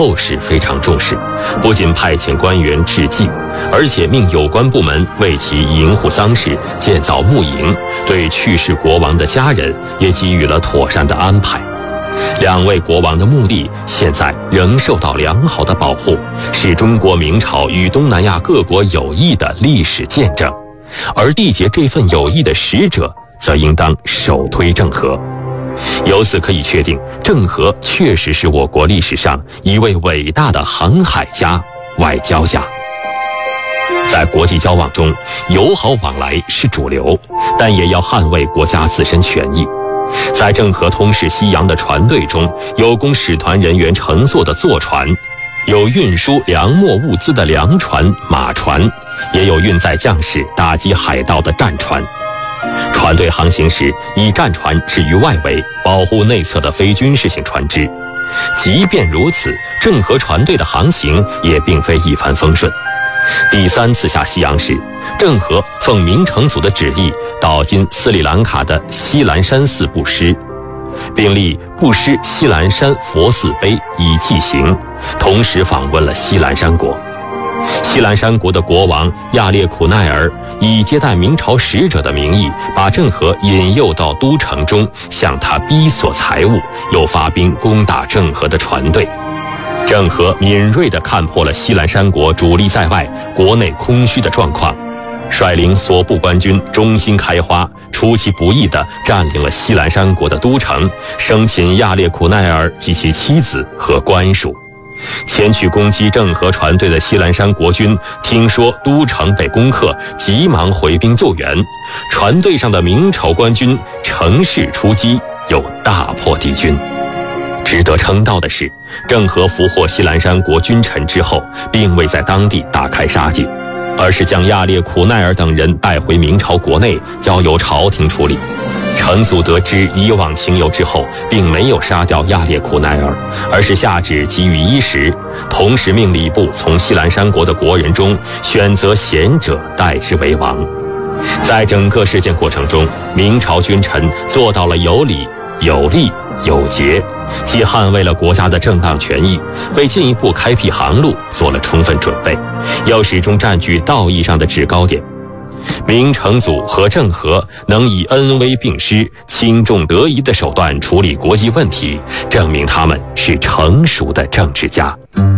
后事非常重视，不仅派遣官员致祭，而且命有关部门为其营护丧事、建造墓茔，对去世国王的家人也给予了妥善的安排。两位国王的墓地现在仍受到良好的保护，是中国明朝与东南亚各国友谊的历史见证，而缔结这份友谊的使者则应当首推郑和。由此可以确定，郑和确实是我国历史上一位伟大的航海家、外交家。在国际交往中，友好往来是主流，但也要捍卫国家自身权益。在郑和通使西洋的船队中，有供使团人员乘坐的坐船，有运输粮秣物资的粮船、马船，也有运载将士打击海盗的战船。船队航行时，以战船置于外围，保护内侧的非军事性船只。即便如此，郑和船队的航行也并非一帆风顺。第3次下西洋时，郑和奉明成祖的旨意，到今斯里兰卡的西兰山寺布施，并立布施西兰山佛寺碑以祭行，同时访问了西兰山国。西兰山国的国王亚列苦奈尔以接待明朝使者的名义，把郑和引诱到都城中，向他逼索财物，又发兵攻打郑和的船队。郑和敏锐地看破了西兰山国主力在外、国内空虚的状况，率领所部官军忠心开花，出其不意地占领了西兰山国的都城，生擒亚列苦奈尔及其妻子和官属。前去攻击郑和船队的西兰山国军听说都城被攻克，急忙回兵救援，船队上的明朝官军乘势出击，又大破敌军。值得称道的是，郑和俘获西兰山国君臣之后，并未在当地大开杀戒，而是将亚列苦奈尔等人带回明朝国内，交由朝廷处理。成祖得知以往情由之后，并没有杀掉亚列苦奈尔，而是下旨给予衣食，同时命礼部从西兰山国的国人中选择贤者代之为王。在整个事件过程中，明朝君臣做到了有理、有利、有节，既捍卫了国家的正当权益，为进一步开辟航路做了充分准备，又始终占据道义上的制高点。明成祖和郑和能以恩威并施、轻重得宜的手段处理国际问题，证明他们是成熟的政治家。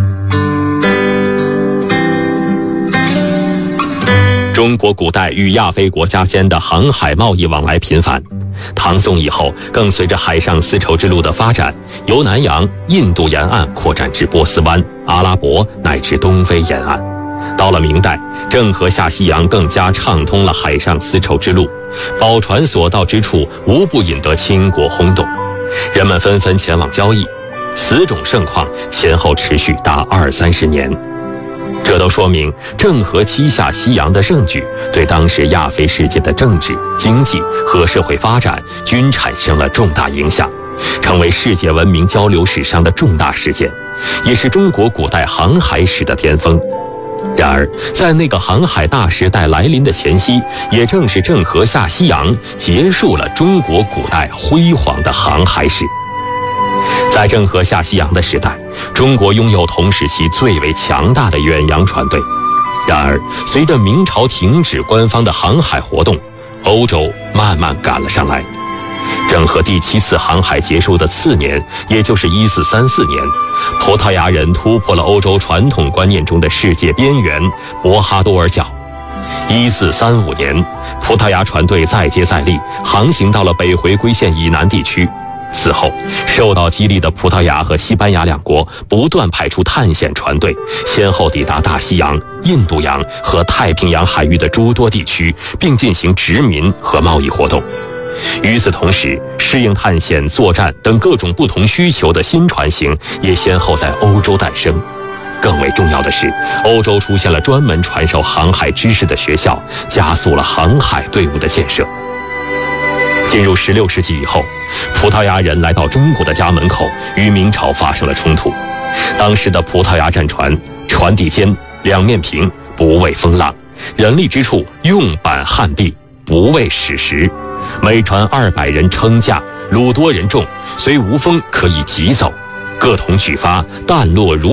中国古代与亚非国家间的航海贸易往来频繁，唐宋以后更随着海上丝绸之路的发展，由南洋、印度沿岸扩展至波斯湾、阿拉伯乃至东非沿岸。到了明代，郑和下西洋更加畅通了海上丝绸之路，宝船所到之处无不引得倾国轰动，人们纷纷前往交易。此种盛况前后持续达20-30年，这都说明郑和七下西洋的盛举对当时亚非世界的政治、经济和社会发展均产生了重大影响，成为世界文明交流史上的重大事件，也是中国古代航海史的巅峰。然而，在那个航海大时代来临的前夕，也正是郑和下西洋结束了中国古代辉煌的航海史。在郑和下西洋的时代，中国拥有同时期最为强大的远洋船队。然而，随着明朝停止官方的航海活动，欧洲慢慢赶了上来。郑和第7次航海结束的次年，也就是1434年，葡萄牙人突破了欧洲传统观念中的世界边缘博哈多尔角。1435年，葡萄牙船队再接再厉，航行到了北回归线以南地区。此后，受到激励的葡萄牙和西班牙两国不断派出探险船队，先后抵达大西洋、印度洋和太平洋海域的诸多地区，并进行殖民和贸易活动。与此同时，适应探险、作战等各种不同需求的新船型也先后在欧洲诞生。更为重要的是，欧洲出现了专门传授航海知识的学校，加速了航海队伍的建设。进入16世纪以后，葡萄牙人来到中国的家门口，与明朝发生了冲突。当时的葡萄牙战船船底尖，两面平，不畏风浪，人力之处用板焊壁，不畏矢石。每船200人撑架，鲁多人众，虽无风可以疾走，各同举发，弹落如